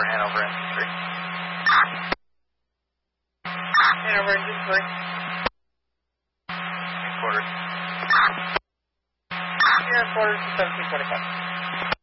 Hanover Engine 3. Hanover Engine 3. Quarters. Here, quarters to 1745.